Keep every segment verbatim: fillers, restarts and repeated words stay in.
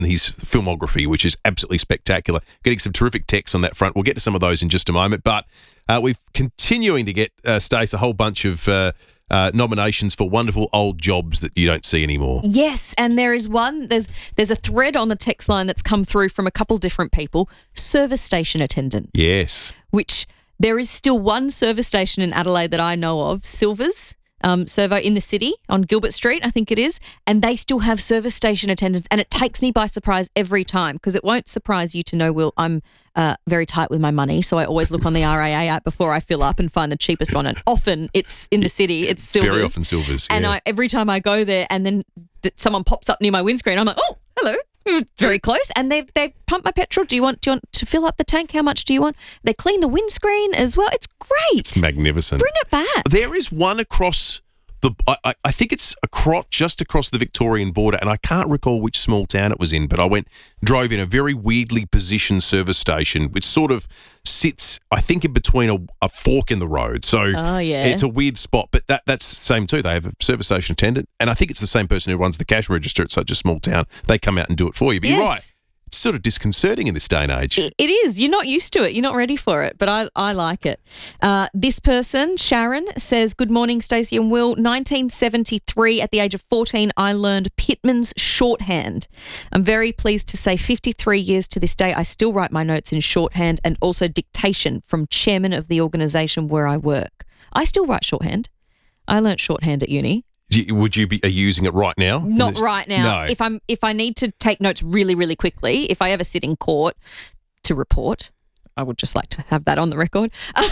his filmography, which is absolutely spectacular. Getting some terrific texts on that front. We'll get to some of those in just a moment. But uh, we're continuing to get, uh, Stace, a whole bunch of uh, uh, nominations for wonderful old jobs that you don't see anymore. Yes, and there is one. There's there's a thread on the text line that's come through from a couple different people. Service station attendants. Yes. Which there is still one service station in Adelaide that I know of, Silvers. Um, servo in the city on Gilbert Street, I think it is, and they still have service station attendants, and it takes me by surprise every time because it won't surprise you to know, Will, I'm uh, very tight with my money, so I always look on the R A A app before I fill up and find the cheapest one, and often it's in the city, it's Silvers. Very often Silvers, yeah. And I, every time I go there and then th- someone pops up near my windscreen, I'm like, oh, hello. Very close, and they've they've pumped my petrol. Do you want do you want to fill up the tank? How much do you want? They clean the windscreen as well. It's great. It's magnificent. Bring it back. There is one across the. I, I think it's across just across the Victorian border, and I can't recall which small town it was in. But I went drove in a very weirdly positioned service station, which sort of sits, I think, in between a, a fork in the road. So oh, yeah. it's a weird spot. But that that's the same too. They have a service station attendant, and I think it's the same person who runs the cash register at such a small town. They come out and do it for you. But yes. You're right. It's sort of disconcerting in this day and age. It is. You're not used to it. You're not ready for it, but I, I like it. Uh, this person, Sharon, says, good morning, Stacey and Will. nineteen seventy-three, at the age of fourteen, I learned Pitman's shorthand. I'm very pleased to say fifty-three years to this day, I still write my notes in shorthand and also dictation from chairman of the organisation where I work. I still write shorthand. I learnt shorthand at uni. Would you be are you using it right now? Not right now. No. If I'm if I need to take notes really, really quickly, if I ever sit in court to report, I would just like to have that on the record. Or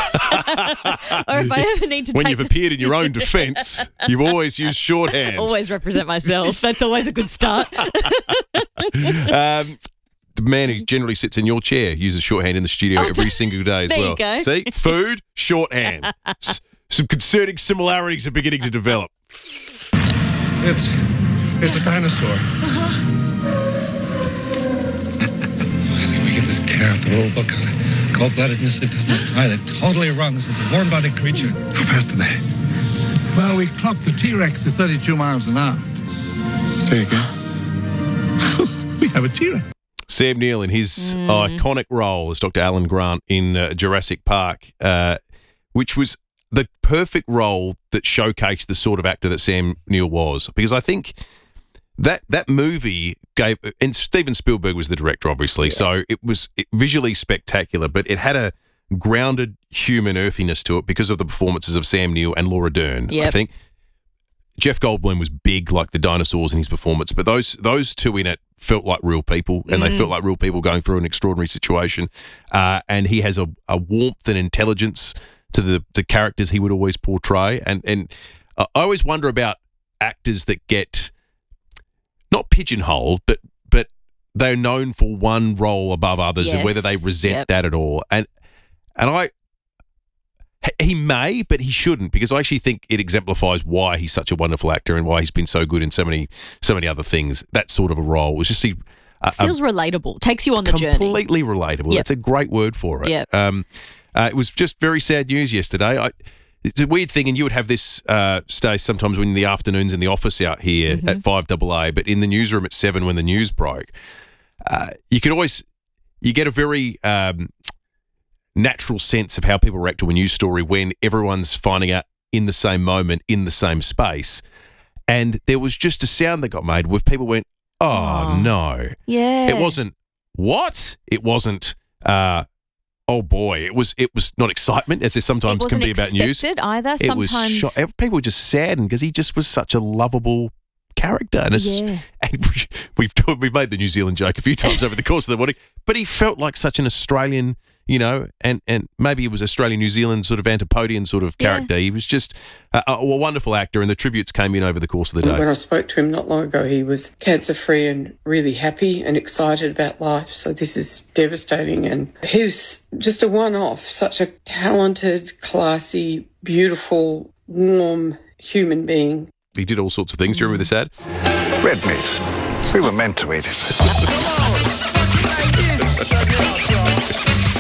if I ever need to when take... you've appeared in your own defence, you've always used shorthand. Always represent myself. That's always a good start. um, the man who generally sits in your chair uses shorthand in the studio Oh, every single day as there well. you go. See? Food, shorthand. S- some concerning similarities are beginning to develop. It's it's a dinosaur. We get this careful little book on cold-bloodedness. It doesn't apply. They're totally wrong. This is a warm-blooded creature. How fast are they? Well, we clocked the T-Rex to thirty-two miles an hour. Say again. We have a T-Rex. Sam Neill in his Mm. iconic role as Doctor Alan Grant in uh, Jurassic Park, uh, which was the perfect role that showcased the sort of actor that Sam Neill was. Because I think that that movie gave, and Steven Spielberg was the director, obviously, yeah. so it was visually spectacular, but it had a grounded human earthiness to it because of the performances of Sam Neill and Laura Dern. Yep. I think Jeff Goldblum was big, like the dinosaurs in his performance, but those those two in it felt like real people, and mm. they felt like real people going through an extraordinary situation. Uh, and he has a, a warmth and intelligence to the, the characters he would always portray. And, and uh, I always wonder about actors that get not pigeonholed, but but they're known for one role above others, yes. and whether they resent yep. that at all. And and I he may, but he shouldn't, because I actually think it exemplifies why he's such a wonderful actor and why he's been so good in so many so many other things. That sort of a role was just he uh, feels um, relatable, takes you on the completely journey. Completely relatable. Yep. That's a great word for it. Yep. Um, uh, it was just very sad news yesterday. I, it's a weird thing, and you would have this, uh, Stace, sometimes when in the afternoons in the office out here mm-hmm. at five A A, but in the newsroom at seven when the news broke, uh, you could always, you get a very um, natural sense of how people react to a news story when everyone's finding out in the same moment, in the same space. And there was just a sound that got made where people went, oh, oh. no. Yeah. It wasn't, what? It wasn't, uh, oh boy, it was it was not excitement, as there sometimes can be about news. It wasn't expected either. It sometimes was sho- people were just saddened because he just was such a lovable character. And, yeah. and we've we've made the New Zealand joke a few times over the course of the morning, but he felt like such an Australian, you know, and, and maybe it was Australian New Zealand sort of antipodean sort of character. Yeah. He was just a, a wonderful actor, and the tributes came in over the course of the day. When I spoke to him not long ago, he was cancer-free and really happy and excited about life. So this is devastating. And he was just a one-off, such a talented, classy, beautiful, warm human being. He did all sorts of things. Do you remember this ad? Red meat. We were meant to eat it.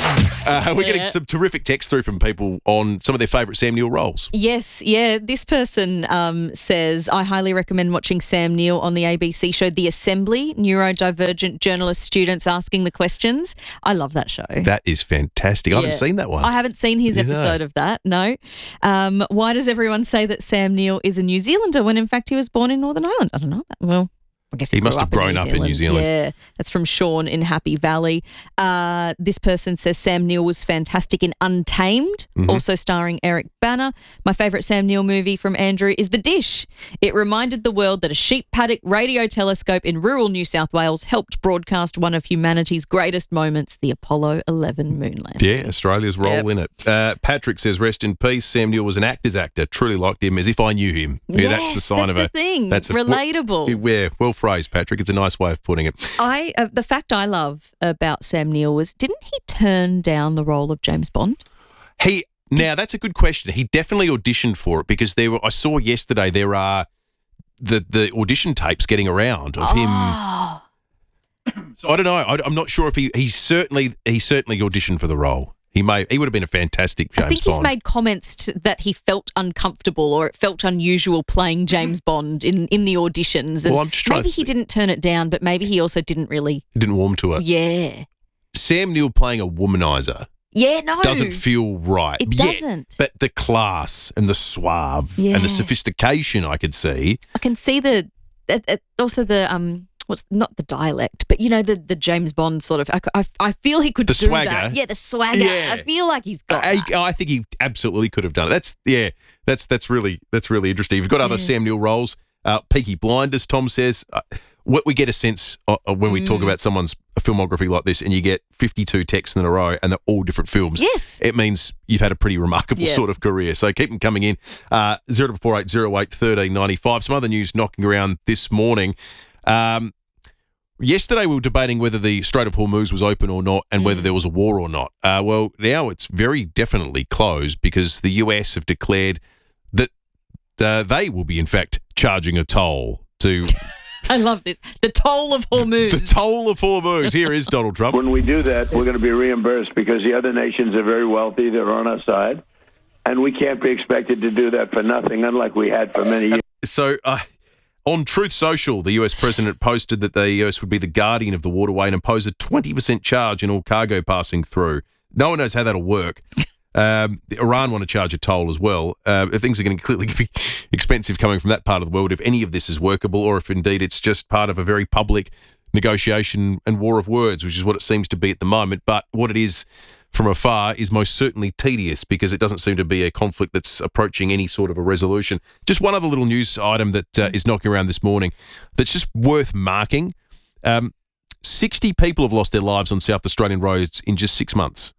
Uh, we're Yeah. getting some terrific text through from people on some of their favourite Sam Neill roles. Yes, yeah. This person um, says, I highly recommend watching Sam Neill on the A B C show The Assembly, neurodivergent journalist students asking the questions. I love that show. That is fantastic. I haven't Yeah. seen that one. I haven't seen his You know. episode of that, no. Um, why does everyone say that Sam Neill is a New Zealander when in fact he was born in Northern Ireland? I don't know. Well, I guess he, He must grew have grown up in New Zealand. Yeah, that's from Sean in Happy Valley. Uh, this person says Sam Neill was fantastic in Untamed, Mm-hmm. also starring Eric Banner. My favourite Sam Neill movie from Andrew is The Dish. It reminded the world that a sheep paddock radio telescope in rural New South Wales helped broadcast one of humanity's greatest moments, the Apollo eleven moon landing. Yeah, Australia's role Yep. in it. Uh, Patrick says, rest in peace. Sam Neill was an actor's actor. Truly liked him as if I knew him. Yeah, that's the Yes, sign that's of the a thing. That's a Relatable. Well, yeah, well phrased, Patrick. It's a nice way of putting it. I uh, the fact I love about Sam Neill was, didn't he turn down the role of James Bond? He now that's a good question. He definitely auditioned for it because there were. I saw yesterday there are the the audition tapes getting around of him. Oh, So I don't know. I, I'm not sure if he he certainly he certainly auditioned for the role. He may he would have been a fantastic James I think Bond. he's made comments to, that he felt uncomfortable or it felt unusual playing James Bond in, in the auditions. And Well, I'm just trying maybe to he didn't turn it down, but maybe he also didn't really. He didn't warm to it. Yeah. Sam Neill playing a womanizer Yeah, no. doesn't feel right. It yet, doesn't. But the class and the suave Yeah. and the sophistication I could see. I can see the, uh, uh, also the, um, what's not the dialect, but you know, the, the James Bond sort of, I, I, I feel he could The do swagger. that. Yeah, the swagger. Yeah. I feel like he's got I, that. I think he absolutely could have done it. That's yeah. That's that's really that's really interesting. You've got other Yeah. Sam Neill roles. Uh, Peaky Blinders, Tom says. Uh, what we get a sense uh, uh, when we Mm. talk about someone's filmography like this, and you get fifty-two texts in a row, and they're all different films. Yes. It means you've had a pretty remarkable Yeah. sort of career. So keep them coming in. Uh, zero double four eight zero eight thirteen ninety five. Some other news knocking around this morning. Um, Yesterday, we were debating whether the Strait of Hormuz was open or not and whether there was a war or not. Uh, well, now it's very definitely closed because the U S have declared that uh, they will be, in fact, charging a toll to I love this. The toll of Hormuz. the toll of Hormuz. Here is Donald Trump. When we do that, we're going to be reimbursed because the other nations are very wealthy. They're on our side. And we can't be expected to do that for nothing, unlike we had for many years. So, uh, on Truth Social, the U S president posted that the U S would be the guardian of the waterway and impose a twenty percent charge on all cargo passing through. No one knows how that'll work. Um, Iran want to charge a toll as well. Uh, things are going to clearly be expensive coming from that part of the world if any of this is workable or if indeed it's just part of a very public negotiation and war of words, which is what it seems to be at the moment. But what it is from afar is most certainly tedious because it doesn't seem to be a conflict that's approaching any sort of a resolution. Just one other little news item that uh, is knocking around this morning that's just worth marking. Um, sixty people have lost their lives on South Australian roads in just six months.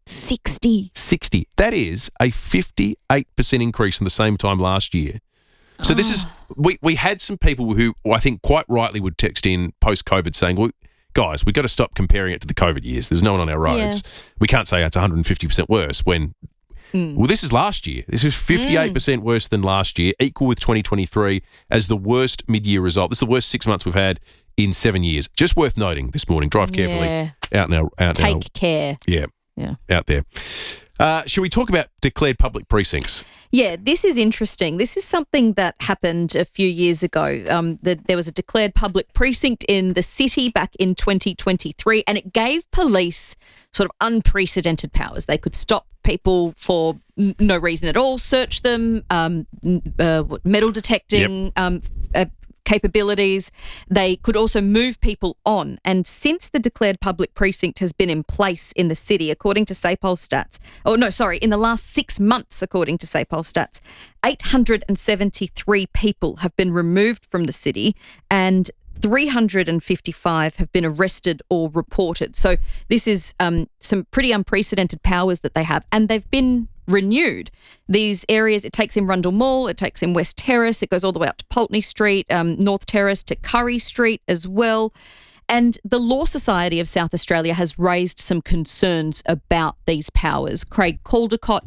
sixty. sixty. That is a fifty-eight percent increase from the same time last year. So this is, we, we had some people who I think quite rightly would text in post-COVID saying, well, guys, we've got to stop comparing it to the COVID years. There's no one on our roads. We can't say it's one hundred fifty percent worse when, well, this is last year. This is fifty-eight percent worse than last year, equal with twenty twenty-three as the worst mid-year result. This is the worst six months we've had in seven years. Just worth noting this morning. Drive carefully. Yeah. Out now. Out now. Take care. Yeah. Yeah. Out there. Uh, shall we talk about declared public precincts? Yeah, this is interesting. This is something that happened a few years ago. Um, the, there was a declared public precinct in the city back in twenty twenty-three, and it gave police sort of unprecedented powers. They could stop people for n- no reason at all, search them, um, n- uh, what, metal detecting, um, uh, capabilities. They could also move people on. And since the declared public precinct has been in place in the city, according to SAPOL stats, oh no, sorry, in the last six months, according to SAPOL stats, eight hundred seventy-three people have been removed from the city and three hundred fifty-five have been arrested or reported. So this is um, some pretty unprecedented powers that they have, and they've been renewed. These areas, it takes in Rundle Mall, it takes in West Terrace, it goes all the way up to Pulteney Street, um, North Terrace to Curry Street as well. And the Law Society of South Australia has raised some concerns about these powers. Craig Caldecott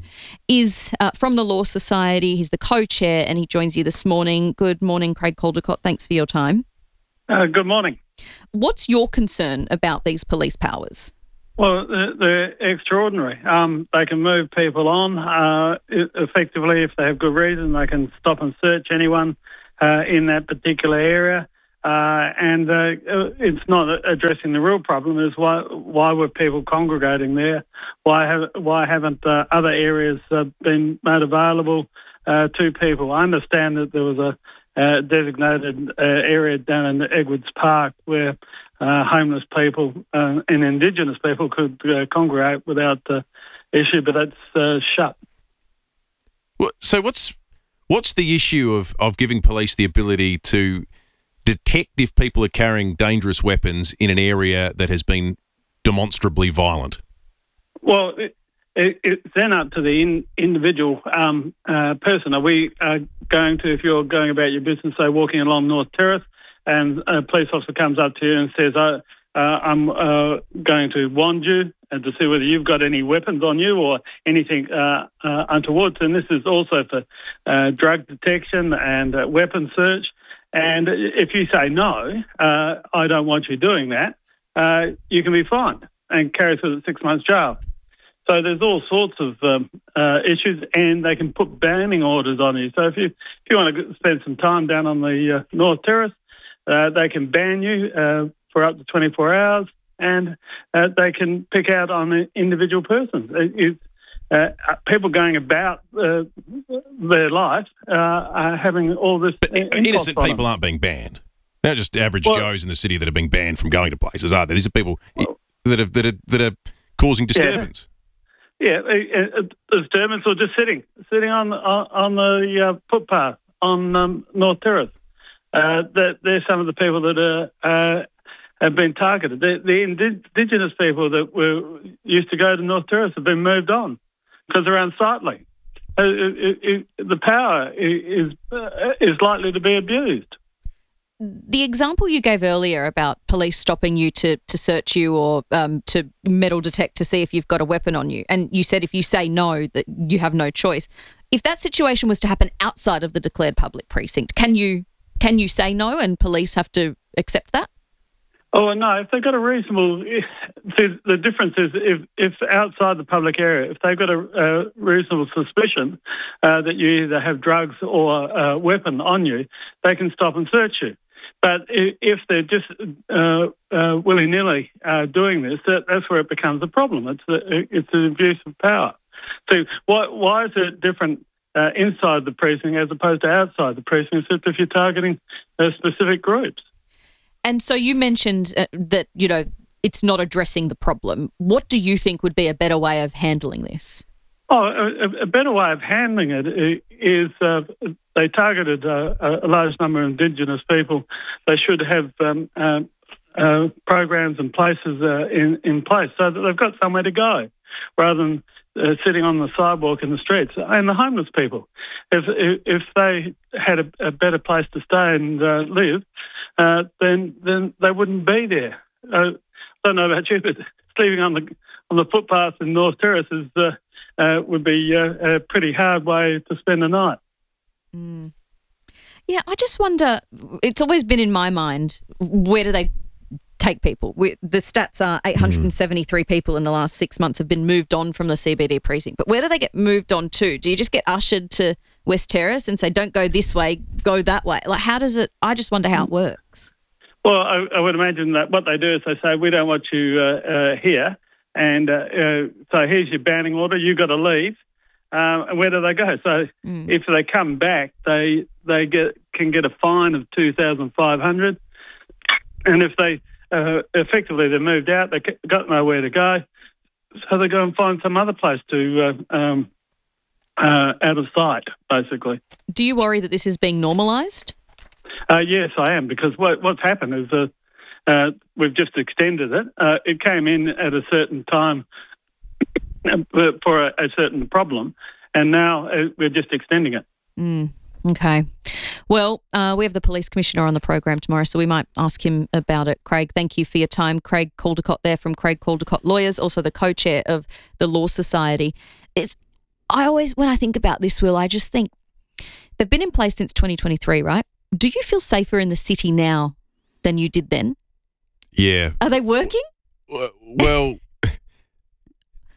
is uh, from the Law Society. He's the co-chair and he joins you this morning. Good morning, Craig Caldecott. Thanks for your time. Uh, good morning. What's your concern about these police powers? Well, they're, they're extraordinary. Um, they can move people on uh, effectively if they have good reason. They can stop and search anyone uh, in that particular area. Uh, and uh, it's not addressing the real problem. Is why why were people congregating there? Why have why haven't uh, other areas uh, been made available uh, to people? I understand that there was a uh, designated uh, area down in Edwards Park where Uh, homeless people uh, and Indigenous people could uh, congregate without uh, issue, but that's uh, shut. Well, so what's what's the issue of, of giving police the ability to detect if people are carrying dangerous weapons in an area that has been demonstrably violent? Well, it, it, it's then up to the in, individual um, uh, person. Are we uh, going to, if you're going about your business, say walking along North Terrace, and a police officer comes up to you and says, oh, uh, I'm uh, going to wand you and to see whether you've got any weapons on you or anything uh, uh, untoward. And this is also for uh, drug detection and uh, weapon search. And if you say, no, uh, I don't want you doing that, uh, you can be fined and carry through the six months jail. So there's all sorts of um, uh, issues, and they can put banning orders on you. So if you if you want to spend some time down on the uh, North Terrace, Uh, they can ban you uh, for up to twenty-four hours, and uh, they can pick out on an individual person. It, it, uh, people going about uh, their life uh, are having all this. But innocent on people them. aren't being banned. They're just average well, Joes in the city that are being banned from going to places, are they? These are people well, that are that are that are causing disturbance. Yeah, yeah uh, disturbance or just sitting, sitting on on, on the uh, footpath on um, North Terrace. Uh, that they're some of the people that are, uh, have been targeted. The, the Indigenous people that were used to go to North Terrace have been moved on because they're unsightly. Uh, it, it, the power is uh, is likely to be abused. The example you gave earlier about police stopping you to, to search you or um, to metal detect to see if you've got a weapon on you, and you said if you say no, that you have no choice. If that situation was to happen outside of the declared public precinct, can you Can you say no and police have to accept that? Oh, no. If they've got a reasonable... The difference is if, if outside the public area, if they've got a, a reasonable suspicion uh, that you either have drugs or a weapon on you, they can stop and search you. But if they're just uh, uh, willy-nilly uh, doing this, that, that's where it becomes a problem. It's a, it's an abuse of power. So why, why is it different Uh, inside the precinct as opposed to outside the precinct, except if you're targeting uh, specific groups? And so you mentioned uh, that, you know, it's not addressing the problem. What do you think would be a better way of handling this? Oh, a, a better way of handling it is uh, they targeted uh, a large number of Indigenous people. They should have um, uh, uh, programs and places uh, in, in place so that they've got somewhere to go rather than Uh, sitting on the sidewalk in the streets. And the homeless people, if if they had a, a better place to stay and uh, live, uh, then then they wouldn't be there. Uh, I don't know about you, but sleeping on the on the footpath in North Terrace is, uh, uh, would be uh, a pretty hard way to spend a night. Mm. Yeah, I just wonder, it's always been in my mind, where do they take people? We, the stats are eight hundred seventy-three mm. people in the last six months have been moved on from the C B D precinct. But where do they get moved on to? Do you just get ushered to West Terrace and say, don't go this way, go that way? Like, how does it, I just wonder how it works. Well, I, I would imagine that what they do is they say, we don't want you uh, uh, here. And uh, uh, so here's your banning order, you've got to leave. Um, and where do they go? So mm. if they come back, they they get can get a fine of two thousand five hundred dollars. And if they Uh, effectively, they moved out. They got nowhere to go, so they go and find some other place to uh, um, uh, out of sight, basically. Do you worry that this is being normalised? Uh, yes, I am, because what, what's happened is uh, uh, we've just extended it. Uh, it came in at a certain time for a, a certain problem, and now uh, we're just extending it. Mm. Okay. Well, uh, we have the Police Commissioner on the program tomorrow, so we might ask him about it. Craig, thank you for your time. Craig Caldecott there from Craig Caldecott Lawyers, also the co-chair of the Law Society. It's, I always, when I think about this, Will, I just think they've been in place since twenty twenty-three, right? Do you feel safer in the city now than you did then? Yeah. Are they working? Well,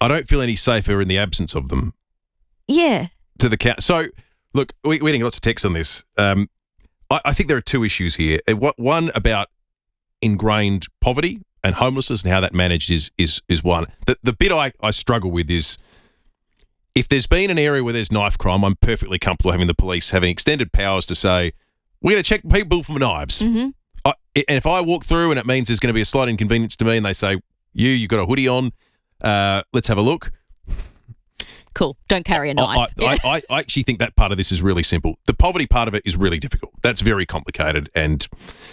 I don't feel any safer in the absence of them. Yeah. To the count. So, look, we, we're getting lots of texts on this. Um, I, I think there are two issues here. One about ingrained poverty and homelessness and how that managed is is is one. The, the bit I, I struggle with is if there's been an area where there's knife crime, I'm perfectly comfortable having the police having extended powers to say, we're going to check people for knives. Mm-hmm. I, and if I walk through and it means there's going to be a slight inconvenience to me and they say, you, you've got a hoodie on, uh, let's have a look. Cool. Don't carry a knife. I, I, I, I actually think that part of this is really simple. The poverty part of it is really difficult. That's very complicated, and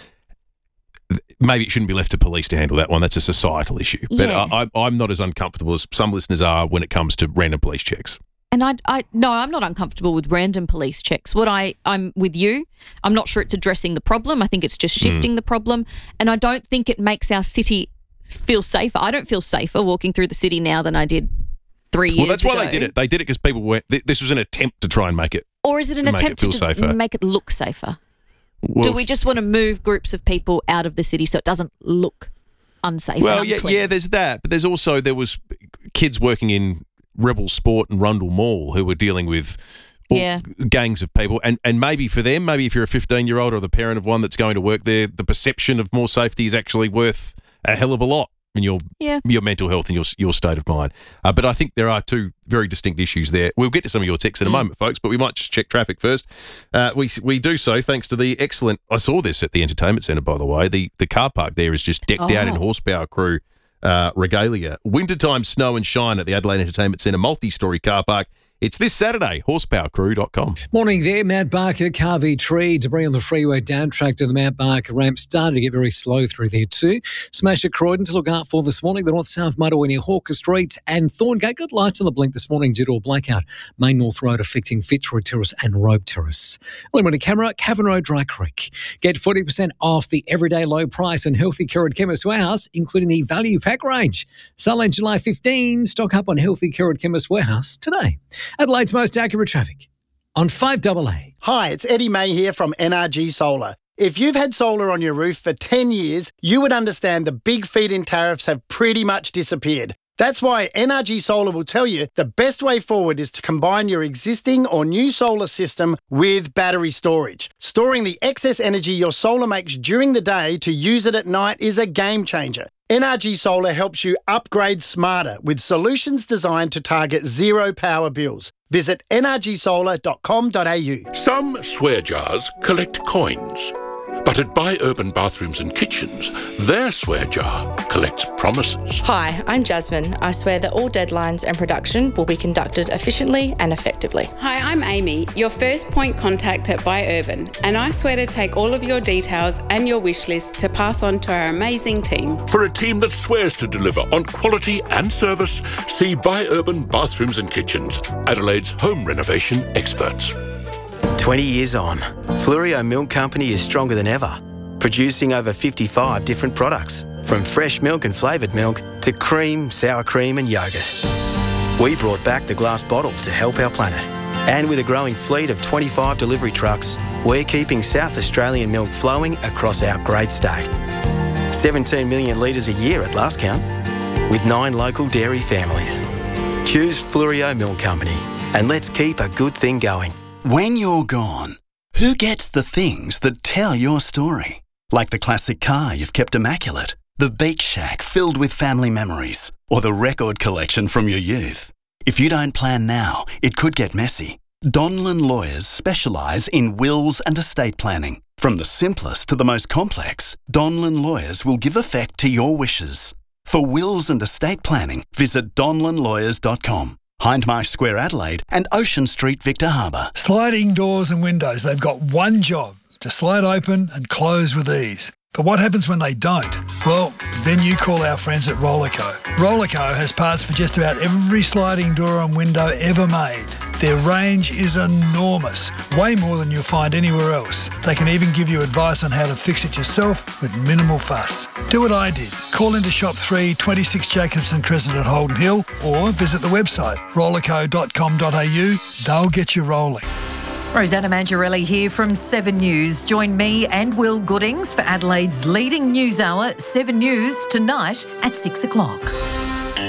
maybe it shouldn't be left to police to handle that one. That's a societal issue. But Yeah. I, I, I'm not as uncomfortable as some listeners are when it comes to random police checks. And I, I, no, I'm not uncomfortable with random police checks. What I, I'm with you. I'm not sure it's addressing the problem. I think it's just shifting mm. the problem. And I don't think it makes our city feel safer. I don't feel safer walking through the city now than I did three years ago. Well, that's why ago. they did it. They did it because people were. Th- this was an attempt to try and make it. Or is it an attempt to safer. make it look safer? Well, Do we just want to move groups of people out of the city so it doesn't look unsafe? Well, and yeah, unclean? yeah. There's that, but there's also there was kids working in Rebel Sport and Rundle Mall who were dealing with all yeah. gangs of people, and and maybe for them, maybe if you're a fifteen year old or the parent of one that's going to work there, the perception of more safety is actually worth a hell of a lot in your yeah. your mental health and your your state of mind. Uh, but I think there are two very distinct issues there. We'll get to some of your texts in a mm. moment, folks, but we might just check traffic first. Uh, we we do so thanks to the excellent. I saw this at the entertainment centre, by the way. The the car park there is just decked oh. out in horsepower crew uh, regalia. Wintertime snow and shine at the Adelaide Entertainment Centre multi-storey car park. It's this Saturday, horsepower crew dot com. Morning there, Mount Barker, Carvey Tree. Debris on the freeway down track to the Mount Barker ramp starting to get very slow through there too. Smash at Croydon to look out for this morning. The north-south motorway near Hawker Street and Thorngate. Good lights on the blink this morning due to a blackout. Main North Road affecting Fitzroy Terrace and Rope Terrace. Early morning camera, Cavan Road, Dry Creek. Get forty percent off the everyday low price and Healthy Care at Chemist Warehouse, including the value pack range. Sale on July fifteenth. Stock up on Healthy Care at Chemist Warehouse today. Adelaide's most accurate traffic on five A A. Hi, it's Eddie May here from N R G Solar. If you've had solar on your roof for ten years, you would understand the big feed-in tariffs have pretty much disappeared. That's why N R G Solar will tell you the best way forward is to combine your existing or new solar system with battery storage. Storing the excess energy your solar makes during the day to use it at night is a game changer. N R G Solar helps you upgrade smarter with solutions designed to target zero power bills. Visit n r g solar dot com dot a u. Some swear jars collect coins, but at Buy Urban Bathrooms and Kitchens, their swear jar collects promises. Hi, I'm Jasmine. I swear that all deadlines and production will be conducted efficiently and effectively. Hi, I'm Amy, your first point contact at Buy Urban, and I swear to take all of your details and your wish list to pass on to our amazing team. For a team that swears to deliver on quality and service, see Buy Urban Bathrooms and Kitchens, Adelaide's home renovation experts. twenty years on, Flurio Milk Company is stronger than ever, producing over fifty-five different products, from fresh milk and flavoured milk to cream, sour cream and yoghurt. We brought back the glass bottle to help our planet. And with a growing fleet of twenty-five delivery trucks, we're keeping South Australian milk flowing across our great state. seventeen million litres a year at last count, with nine local dairy families. Choose Flurio Milk Company, and let's keep a good thing going. When you're gone, who gets the things that tell your story? Like the classic car you've kept immaculate, the beach shack filled with family memories, or the record collection from your youth. If you don't plan now, it could get messy. Donlan Lawyers specialise in wills and estate planning. From the simplest to the most complex, Donlan Lawyers will give effect to your wishes. For wills and estate planning, visit donlan lawyers dot com. Hindmarsh Square, Adelaide, and Ocean Street, Victor Harbour. Sliding doors and windows, they've got one job, to slide open and close with ease. But what happens when they don't? Well, then you call our friends at Rollerco. Rollerco has parts for just about every sliding door and window ever made. Their range is enormous, way more than you'll find anywhere else. They can even give you advice on how to fix it yourself with minimal fuss. Do what I did. Call into Shop three, twenty-six Jacobson Crescent at Holden Hill, or visit the website rollerco dot com dot a u. They'll get you rolling. Rosanna Mangiarelli here from Seven News. Join me and Will Goodings for Adelaide's leading news hour, Seven News, tonight at six o'clock.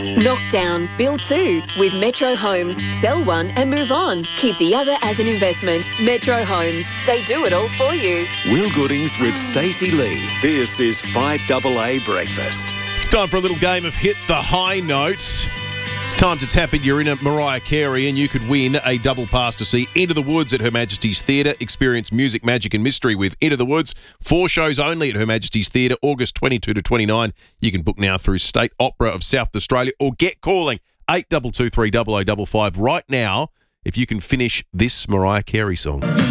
Knockdown, build two with Metro Homes. Sell one and move on. Keep the other as an investment. Metro Homes. They do it all for you. Will Goodings with Stacey Lee. This is five double A Breakfast. It's time for a little game of Hit the High Notes. It's time to tap in your inner Mariah Carey and you could win a double pass to see Into the Woods at Her Majesty's Theatre. Experience music, magic and mystery with Into the Woods. Four shows only at Her Majesty's Theatre, August twenty-second to twenty-ninth. You can book now through State Opera of South Australia or get calling eight two two three, double oh double five right now if you can finish this Mariah Carey song.